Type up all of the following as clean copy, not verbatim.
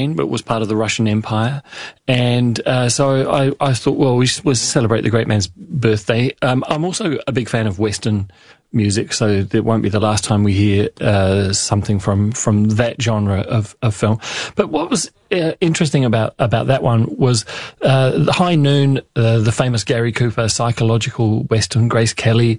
Ukraine, but was part of the Russian Empire. And so I thought, well, we should celebrate the great man's birthday. I'm also a big fan of Western music, so it won't be the last time we hear something from that genre of film. But what was interesting about that one was High Noon, the famous Gary Cooper psychological Western, Grace Kelly,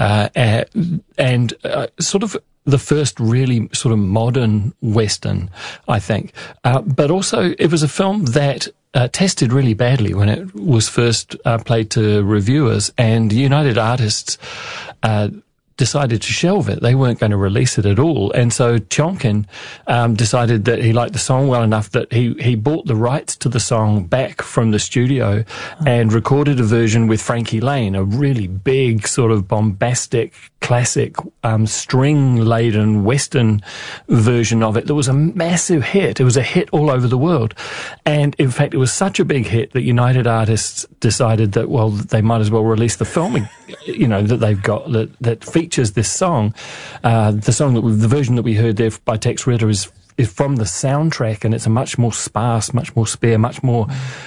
and sort of the first really sort of modern Western, I think. But also it was a film that tested really badly when it was first played to reviewers, and United Artists decided to shelve it. They weren't going to release it at all. And so Tionkin decided that he liked the song well enough that he bought the rights to the song back from the studio and recorded a version with Frankie Lane, a really big sort of bombastic, classic, string-laden Western version of it that was a massive hit. It was a hit all over the world. And in fact, it was such a big hit that United Artists decided that, well, they might as well release the film, you know, that they've got that features this song. The version that we heard there by Tex Ritter is from the soundtrack, and it's a much more sparse, much more spare, much more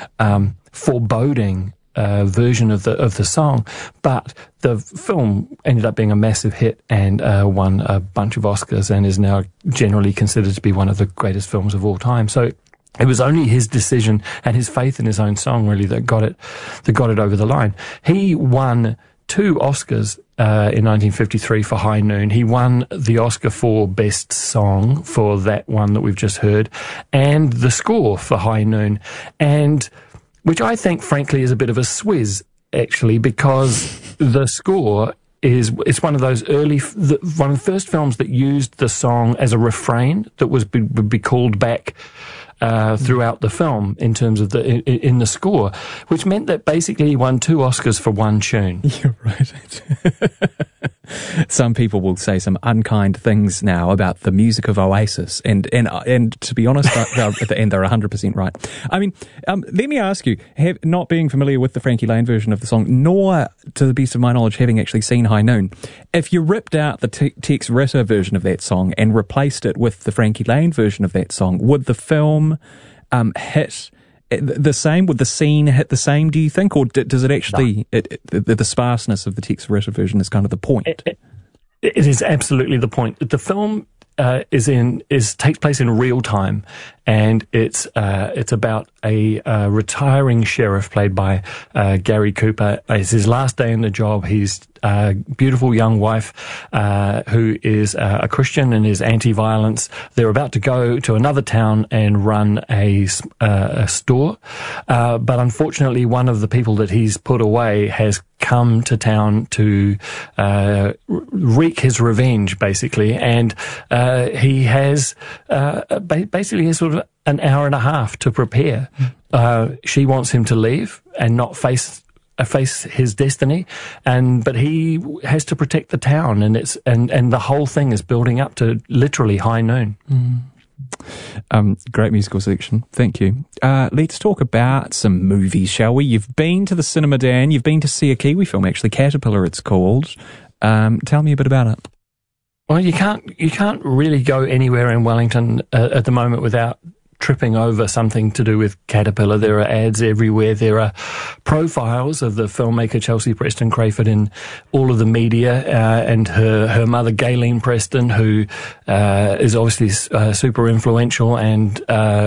foreboding version of the song. But the film ended up being a massive hit and won a bunch of Oscars and is now generally considered to be one of the greatest films of all time. So it was only his decision and his faith in his own song really that got it over the line. He won 2 Oscars in 1953 for High Noon. He won the Oscar for Best Song for that one that we've just heard, and the score for High Noon, and which I think, frankly, is a bit of a swizz, actually, because the score it's one of those one of the first films that used the song as a refrain that would be called back throughout the film in terms of in the score, which meant that basically he won 2 Oscars for one tune. You're right. Some people will say some unkind things now about the music of Oasis, and to be honest, at the end they're 100% right. I mean, let me ask you, not being familiar with the Frankie Lane version of the song, nor, to the best of my knowledge, having actually seen High Noon, if you ripped out the Tex Ritter version of that song and replaced it with the Frankie Lane version of that song, would the film hit the same? Would the scene hit the same, do you think? Or does it actually, no. The sparseness of the Tex Ritter version is kind of the point? It is absolutely the point. The film takes place in real time, and it's about a retiring sheriff played by Gary Cooper. It's his last day in the job. He's a beautiful young wife who is a Christian and is anti-violence. They're about to go to another town and run a store, but unfortunately one of the people that he's put away has come to town to wreak his revenge, basically, and he has basically sort of an hour and a half to prepare. She wants him to leave and not face his destiny, but he has to protect the town, and the whole thing is building up to literally High Noon. Great musical selection, thank you. Let's talk about some movies, shall we? You've been to the cinema, Dan. You've been to see a Kiwi film, actually, Caterpillar it's called. Tell me a bit about it. Well, you can't really go anywhere in Wellington at the moment without tripping over something to do with Caterpillar. There are ads everywhere. There are profiles of the filmmaker Chelsea Preston Crayford in all of the media, and her mother Gayleen Preston, who is obviously super influential and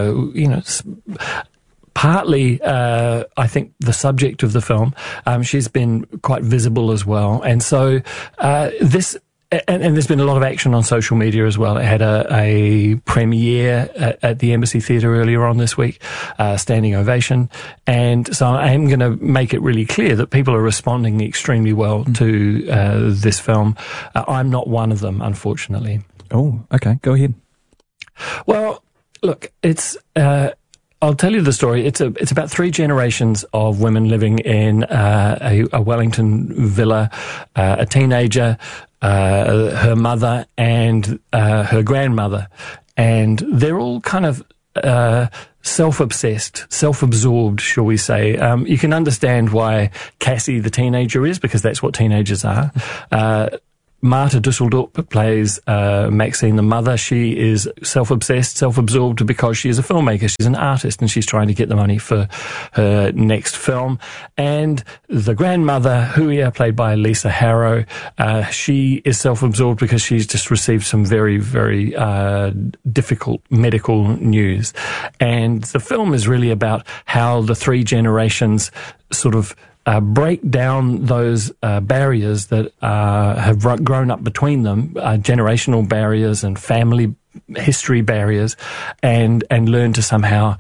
partly, I think, the subject of the film. She's been quite visible as well, and so And there's been a lot of action on social media as well. It had a premiere at the Embassy Theatre earlier on this week, standing ovation. And so I am going to make it really clear that people are responding extremely well to this film. I'm not one of them, unfortunately. Oh, okay. Go ahead. Well, look, it's... I'll tell you the story. It's about 3 generations of women living in a Wellington villa, a teenager, her mother, and her grandmother, and they're all kind of self-obsessed, self-absorbed, shall we say. You can understand why Cassie, the teenager, is, because that's what teenagers are. Marta Dusseldorp plays Maxine, the mother. She is self-obsessed, self-absorbed because she is a filmmaker. She's an artist and she's trying to get the money for her next film. And the grandmother, Huia, played by Lisa Harrow, she is self-absorbed because she's just received some very, very difficult medical news. And the film is really about how the three generations sort of break down those barriers that have grown up between them, generational barriers and family history barriers, and learn to somehow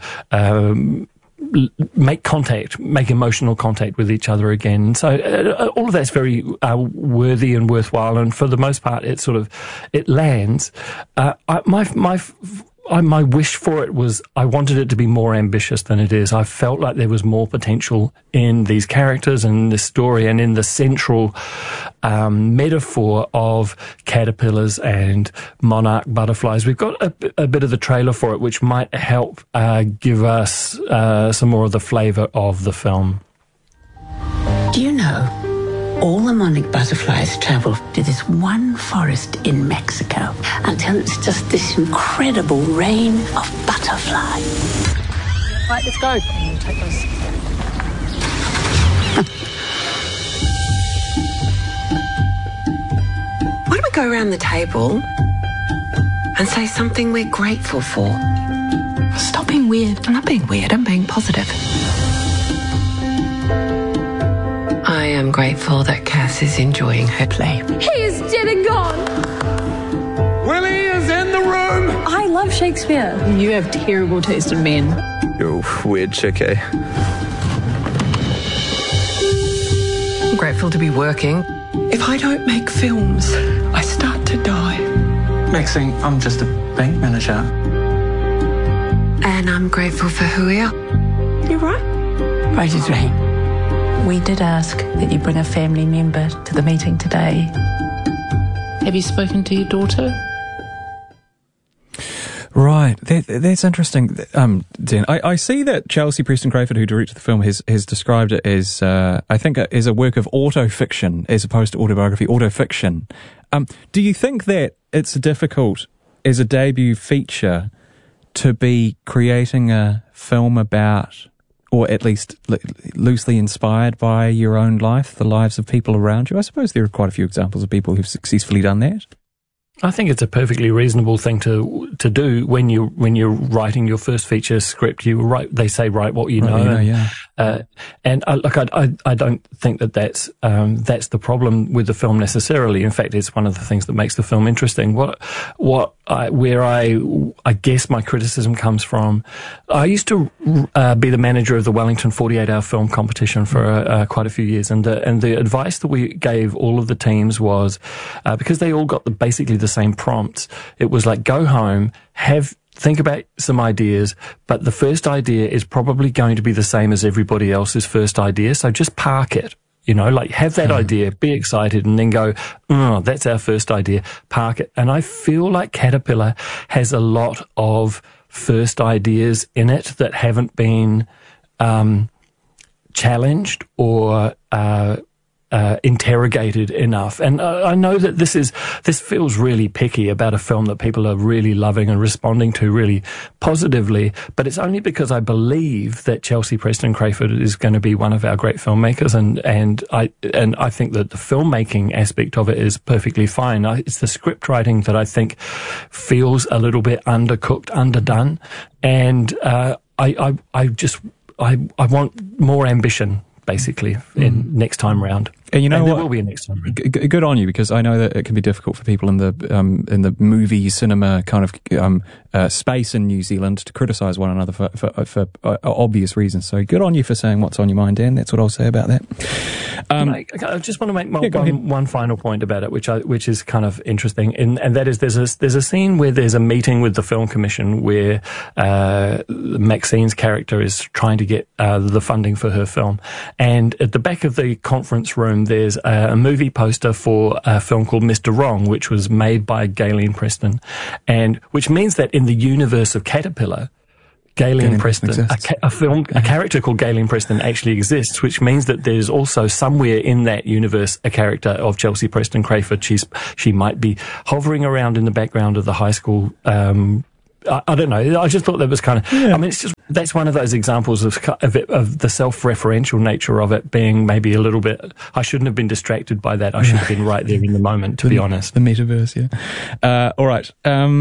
make emotional contact with each other again. So all of that's very worthy and worthwhile, and for the most part, it lands. My wish for it was I wanted it to be more ambitious than it is. I felt like there was more potential in these characters and this story and in the central metaphor of caterpillars and monarch butterflies. We've got a bit of the trailer for it, which might help give us some more of the flavour of the film. Do you know? All the monarch butterflies travel to this one forest in Mexico until it's just this incredible rain of butterflies. Right, let's go. Take those. Why don't we go around the table and say something we're grateful for? Stop being weird. I'm not being weird, I'm being positive. I am grateful that Cass is enjoying her play. He is dead and gone. Willie is in the room. I love Shakespeare. You have terrible taste in men. You're a weird chick, eh? I'm grateful to be working. If I don't make films, I start to die. Maxine, I'm just a bank manager. And I'm grateful for Huia. You're right. Right is right. We did ask that you bring a family member to the meeting today. Have you spoken to your daughter? Right, that's interesting. Dan, I see that Chelsea Preston Crayford, who directed the film, has described it as, I think, as a work of autofiction as opposed to autobiography, autofiction. Do you think that it's difficult as a debut feature to be creating a film about, or at least loosely inspired by your own life, the lives of people around you? I suppose there are quite a few examples of people who've successfully done that. I think it's a perfectly reasonable thing to do when you're writing your first feature script. They say write what you know. And I don't think that that's the problem with the film necessarily. In fact, it's one of the things that makes the film interesting. Where I guess my criticism comes from, I used to be the manager of the Wellington 48-hour film competition for quite a few years, and the advice that we gave all of the teams was, because they all got basically the same prompts, it was like, go home, think about some ideas, but the first idea is probably going to be the same as everybody else's first idea, so just park it. Have that idea, be excited, and then go, oh, that's our first idea, park it. And I feel like Caterpillar has a lot of first ideas in it that haven't been challenged or interrogated enough. And I know that this feels really picky about a film that people are really loving and responding to really positively, but it's only because I believe that Chelsea Preston Crayford is going to be one of our great filmmakers, and I think that the filmmaking aspect of it is perfectly fine. It's the script writing that I think feels a little bit undercooked, underdone, and I want more ambition, basically, in next time round. And you know what? There will be a next time round. Good on you, because I know that it can be difficult for people in the movie cinema kind of space in New Zealand to criticise one another for obvious reasons. So good on you for saying what's on your mind, Dan. That's what I'll say about that. I just want to make one final point about it, which is kind of interesting, and that is there's a scene where there's a meeting with the film commission where Maxine's character is trying to get the funding for her film, and at the back of the conference room there's a movie poster for a film called Mr. Wrong, which was made by Gayleen Preston, and which means that in the universe of Caterpillar, Galen Preston, exists. a character called Galen Preston actually exists, which means that there's also somewhere in that universe a character of Chelsea Preston Crayford. She might be hovering around in the background of the high school. I don't know. I just thought that was kind of. Yeah. I mean, that's one of those examples of the self-referential nature of it being maybe a little bit. I shouldn't have been distracted by that. I should have been right there in the moment, to be honest. The metaverse, yeah. All right.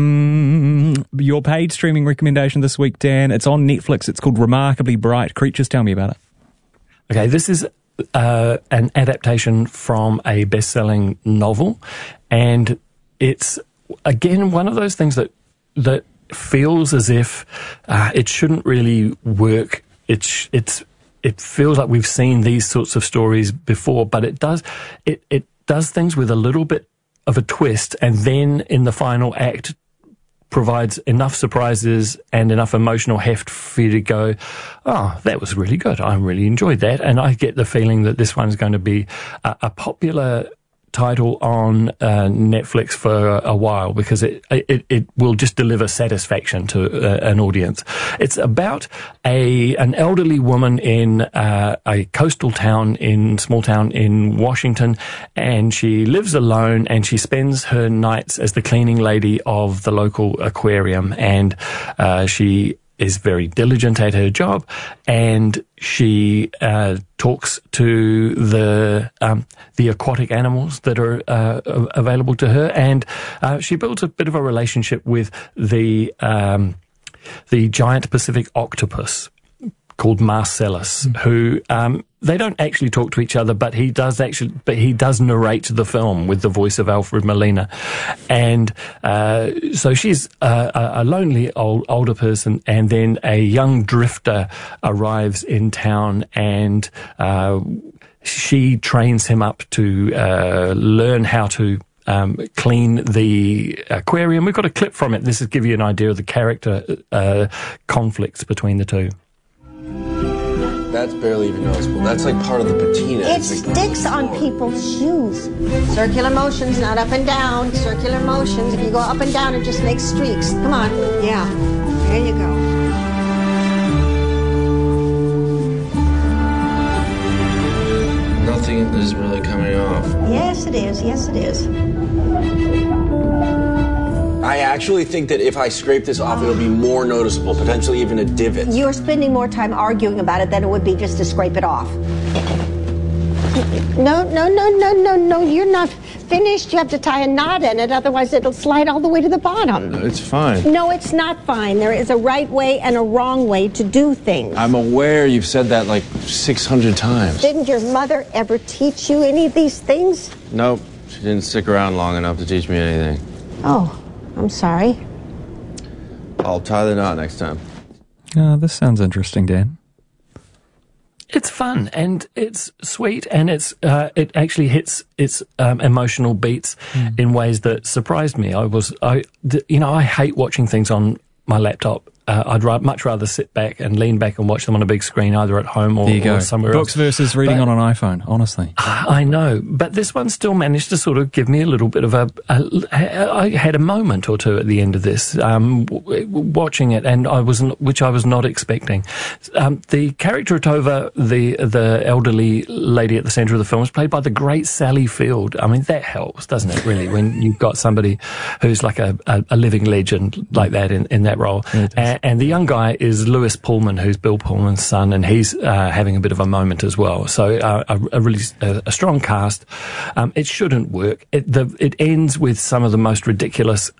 Your paid streaming recommendation this week, Dan. It's on Netflix. It's called Remarkably Bright Creatures. Tell me about it. Okay, this is an adaptation from a best-selling novel, and it's again one of those things that feels as if it shouldn't really work. It feels like we've seen these sorts of stories before, but it does things with a little bit of a twist, and then in the final act provides enough surprises and enough emotional heft for you to go, oh, that was really good. I really enjoyed that. And I get the feeling that this one's going to be a popular title on Netflix for a while, because it will just deliver satisfaction to an audience. It's about an elderly woman in a coastal small town in Washington, and she lives alone, and she spends her nights as the cleaning lady of the local aquarium, and she is very diligent at her job, and she talks to the aquatic animals that are available to her, and she builds a bit of a relationship with the giant Pacific octopus called Marcellus, who they don't actually talk to each other, but he does narrate the film with the voice of Alfred Molina. And so she's a lonely older person, and then a young drifter arrives in town, and she trains him up to learn how to clean the aquarium. We've got a clip from it. This will give you an idea of the character conflicts between the two. That's barely even noticeable. That's like part of the patina. It sticks on people's shoes. Circular motions, not up and down. Circular motions. If you go up and down, it just makes streaks. Come on. Yeah. There you go. Nothing is really coming off. Yes, it is. Yes, it is. I actually think that if I scrape this off, it'll be more noticeable, potentially even a divot. You're spending more time arguing about it than it would be just to scrape it off. No, you're not finished. You have to tie a knot in it, otherwise it'll slide all the way to the bottom. No, it's fine. No, it's not fine. There is a right way and a wrong way to do things. I'm aware you've said that like 600 times. Didn't your mother ever teach you any of these things? Nope. She didn't stick around long enough to teach me anything. Oh, I'm sorry. I'll tie the knot next time. This sounds interesting, Dan. It's fun, and it's sweet, and it actually hits its emotional beats in ways that surprised me. I hate watching things on my laptop. I'd much rather sit back and lean back and watch them on a big screen, either at home or somewhere else. Books versus reading on an iPhone, honestly. I know, but this one still managed to sort of give me a little bit of I had a moment or two at the end of this, watching it, and which I was not expecting. The character Tova, the elderly lady at the centre of the film, is played by the great Sally Field. I mean, that helps, doesn't it, really, when you've got somebody who's like a living legend like that in that role. And the young guy is Lewis Pullman, who's Bill Pullman's son, and he's having a bit of a moment as well. So a really strong cast. It shouldn't work. It ends with some of the most ridiculous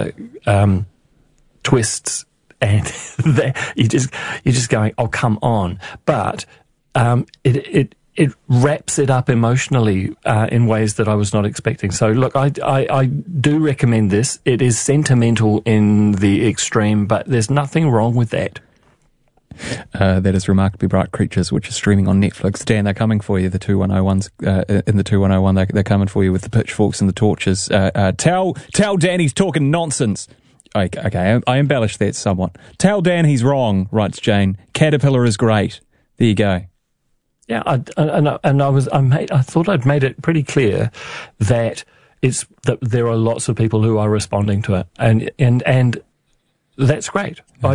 twists, and you're just going, oh, come on. But it wraps it up emotionally in ways that I was not expecting. So look, I do recommend this. It is sentimental in the extreme, but there's nothing wrong with that. That is Remarkably Bright Creatures, which is streaming on Netflix. Dan, they're coming for you, the 2101s. In the 2101, they're coming for you with the pitchforks and the torches. Tell Dan he's talking nonsense. Okay, I embellished that somewhat. Tell Dan he's wrong, writes Jane. Caterpillar is great. There you go. Yeah, I thought I'd made it pretty clear that there are lots of people who are responding to it, and that's great. I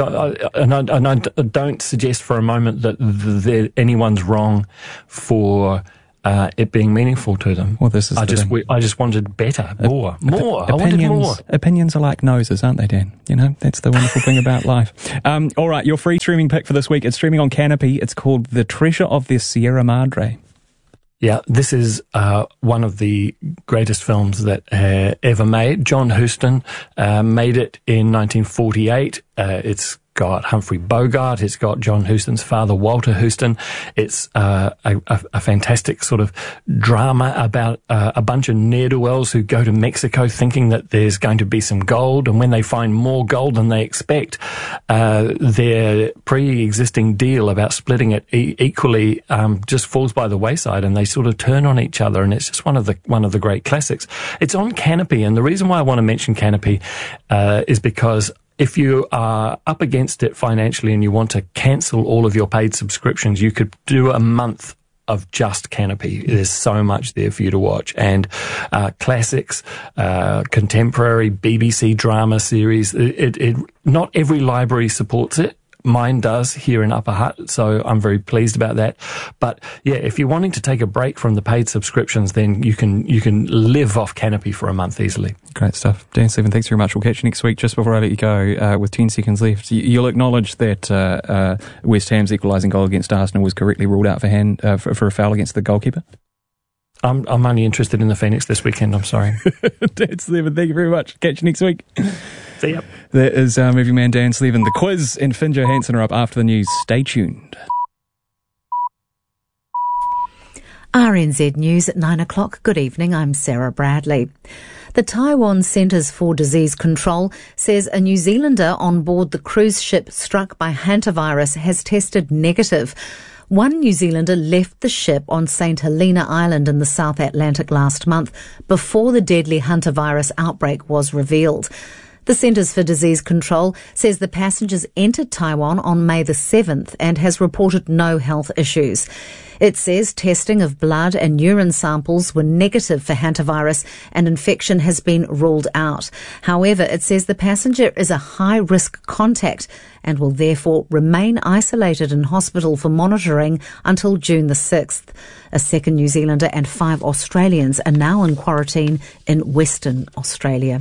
don't suggest for a moment that anyone's wrong for it being meaningful to them. Well, this is I just wanted better, more. I wanted more. Opinions are like noses, aren't they, Dan? You know, that's the wonderful thing about life. All right, your free streaming pick for this week. It's streaming on Canopy. It's called The Treasure of the Sierra Madre. Yeah, this is one of the greatest films that ever made. John Huston made it in 1948. It's got Humphrey Bogart. It's got John Huston's father, Walter Huston. It's a fantastic sort of drama about a bunch of ne'er-do-wells who go to Mexico thinking that there's going to be some gold, and when they find more gold than they expect, their pre-existing deal about splitting it equally just falls by the wayside, and they sort of turn on each other, and it's just one of the great classics. It's on Canopy, and the reason why I want to mention Canopy is because if you are up against it financially and you want to cancel all of your paid subscriptions, you could do a month of just Canopy. There's so much there for you to watch. And classics, contemporary BBC drama series. Not every library supports it. Mine does here in Upper Hutt, so I'm very pleased about that. But yeah, if you're wanting to take a break from the paid subscriptions, then you can live off Canopy for a month easily. Great stuff. Dan Stephen, thanks very much. We'll catch you next week. Just before I let you go, with 10 seconds left, you'll acknowledge that West Ham's equalising goal against Arsenal was correctly ruled out for a foul against the goalkeeper? I'm only interested in the Phoenix this weekend, I'm sorry. Dan Stephen, thank you very much. Catch you next week. See ya. That is movie man Dan Stephen. The quiz and Finn Johansson are up after the news. Stay tuned. RNZ News at 9 o'clock. Good evening, I'm Sarah Bradley. The Taiwan Centres for Disease Control says a New Zealander on board the cruise ship struck by hantavirus has tested negative. One New Zealander left the ship on St. Helena Island in the South Atlantic last month before the deadly hantavirus outbreak was revealed. The Centres for Disease Control says the passengers entered Taiwan on May the 7th and has reported no health issues. It says testing of blood and urine samples were negative for hantavirus and infection has been ruled out. However, it says the passenger is a high-risk contact and will therefore remain isolated in hospital for monitoring until June the 6th. A second New Zealander and 5 Australians are now in quarantine in Western Australia.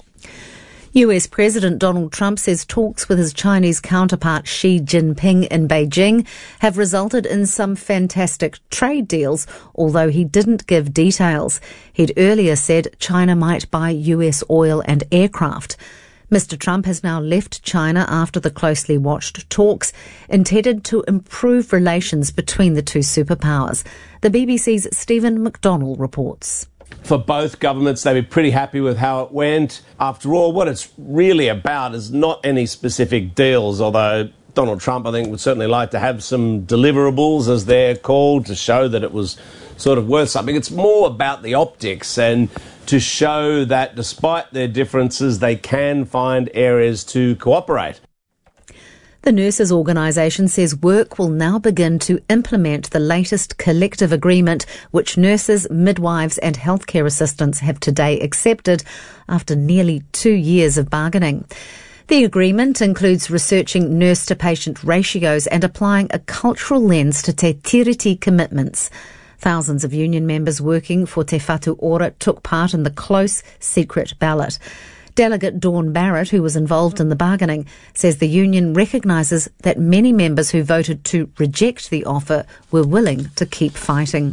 US President Donald Trump says talks with his Chinese counterpart Xi Jinping in Beijing have resulted in some fantastic trade deals, although he didn't give details. He'd earlier said China might buy US oil and aircraft. Mr. Trump has now left China after the closely watched talks intended to improve relations between the two superpowers. The BBC's Stephen McDonnell reports. For both governments, they were pretty happy with how it went. After all, what it's really about is not any specific deals, although Donald Trump, I think, would certainly like to have some deliverables, as they're called, to show that it was sort of worth something. It's more about the optics and to show that despite their differences, they can find areas to cooperate. The nurses' organisation says work will now begin to implement the latest collective agreement which nurses, midwives and healthcare assistants have today accepted after nearly 2 years of bargaining. The agreement includes researching nurse-to-patient ratios and applying a cultural lens to Te Tiriti commitments. Thousands of union members working for Te Whatu Ora took part in the close, secret ballot. Delegate Dawn Barrett, who was involved in the bargaining, says the union recognises that many members who voted to reject the offer were willing to keep fighting.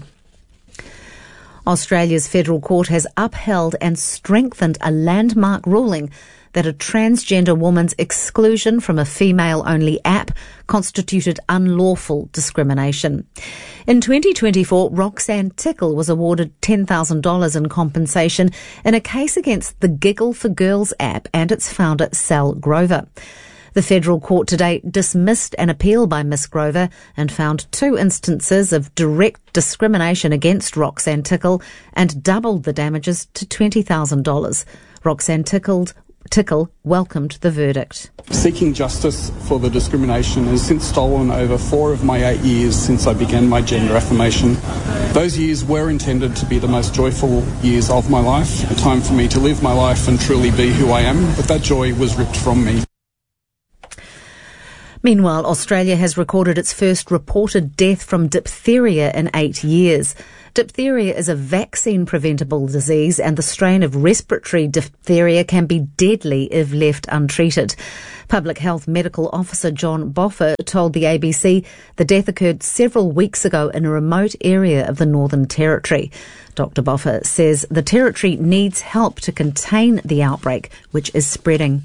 Australia's federal court has upheld and strengthened a landmark ruling that a transgender woman's exclusion from a female-only app constituted unlawful discrimination. In 2024, Roxanne Tickle was awarded $10,000 in compensation in a case against the Giggle for Girls app and its founder, Sal Grover. The federal court today dismissed an appeal by Miss Grover and found 2 instances of direct discrimination against Roxanne Tickle and doubled the damages to $20,000. Roxanne Tickle welcomed the verdict. Seeking justice for the discrimination has since stolen over 4 of my 8 years since I began my gender affirmation. Those years were intended to be the most joyful years of my life, a time for me to live my life and truly be who I am, but that joy was ripped from me. Meanwhile, Australia has recorded its first reported death from diphtheria in 8 years. Diphtheria is a vaccine-preventable disease, and the strain of respiratory diphtheria can be deadly if left untreated. Public Health Medical Officer John Boffa told the ABC the death occurred several weeks ago in a remote area of the Northern Territory. Dr. Boffa says the Territory needs help to contain the outbreak, which is spreading.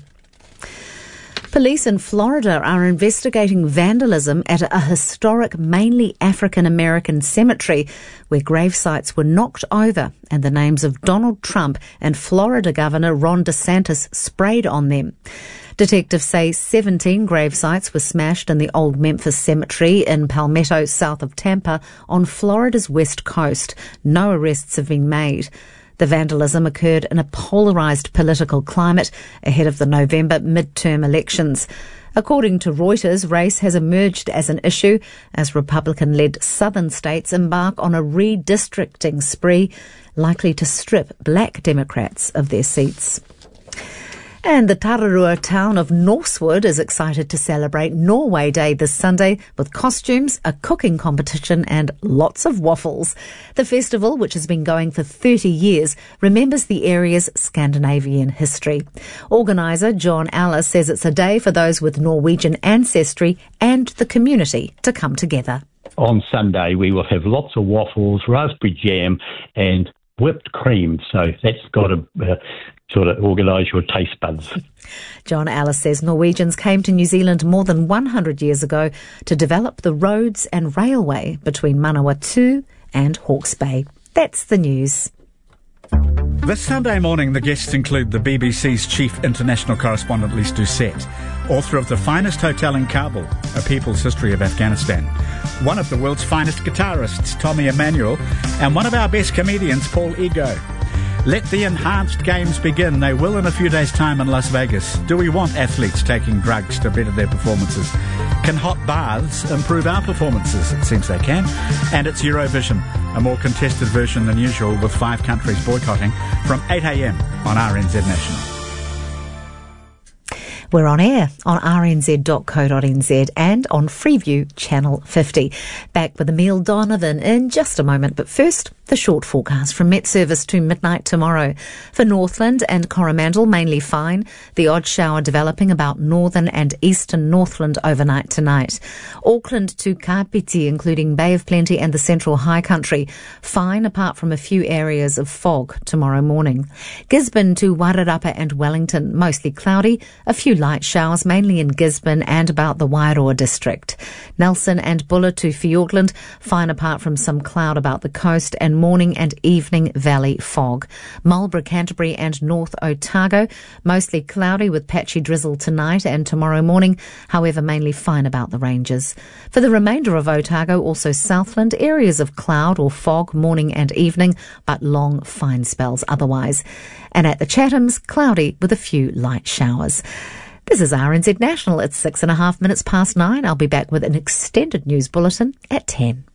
Police in Florida are investigating vandalism at a historic, mainly African-American cemetery where grave sites were knocked over and the names of Donald Trump and Florida Governor Ron DeSantis sprayed on them. Detectives say 17 grave sites were smashed in the Old Memphis Cemetery in Palmetto, south of Tampa, on Florida's west coast. No arrests have been made. The vandalism occurred in a polarised political climate ahead of the November midterm elections. According to Reuters, race has emerged as an issue as Republican-led southern states embark on a redistricting spree likely to strip black Democrats of their seats. And the Tararua town of Northwood is excited to celebrate Norway Day this Sunday with costumes, a cooking competition and lots of waffles. The festival, which has been going for 30 years, remembers the area's Scandinavian history. Organiser John Ellis says it's a day for those with Norwegian ancestry and the community to come together. On Sunday we will have lots of waffles, raspberry jam and whipped cream, so that's got to sort of organise your taste buds. John Ellis says Norwegians came to New Zealand more than 100 years ago to develop the roads and railway between Manawatu and Hawke's Bay. That's the news. This Sunday morning, the guests include the BBC's chief international correspondent, Lise Doucette, author of The Finest Hotel in Kabul, A People's History of Afghanistan, one of the world's finest guitarists, Tommy Emmanuel, and one of our best comedians, Paul Ego. Let the enhanced games begin. They will in a few days' time in Las Vegas. Do we want athletes taking drugs to better their performances? Can hot baths improve our performances? It seems they can. And it's Eurovision, a more contested version than usual with 5 countries boycotting from 8 a.m. on RNZ National. We're on air on rnz.co.nz and on Freeview Channel 50. Back with Emile Donovan in just a moment, but first, the short forecast from Met Service to midnight tomorrow. For Northland and Coromandel, mainly fine. The odd shower developing about northern and eastern Northland overnight tonight. Auckland to Kapiti, including Bay of Plenty and the Central High Country, fine apart from a few areas of fog tomorrow morning. Gisborne to Wairarapa and Wellington, mostly cloudy. A few light showers, mainly in Gisborne and about the Wairoa district. Nelson and Buller to Fiordland, fine apart from some cloud about the coast and morning and evening valley fog. Marlborough, Canterbury and North Otago, mostly cloudy with patchy drizzle tonight and tomorrow morning, however mainly fine about the ranges. For the remainder of Otago, also Southland, areas of cloud or fog morning and evening, but long fine spells otherwise. And at the Chathams, cloudy with a few light showers. This is RNZ National. It's 6.5 minutes past 9. I'll be back with an extended news bulletin at 10.